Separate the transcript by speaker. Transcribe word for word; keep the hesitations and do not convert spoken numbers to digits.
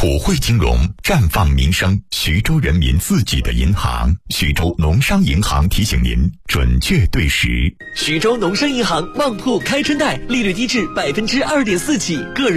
Speaker 1: 普惠金融，绽放民生，徐州人民自己的银行。徐州农商银行提醒您，准确对时。
Speaker 2: 徐州农商银行旺铺开春贷，利率低至百分之二点四起，个人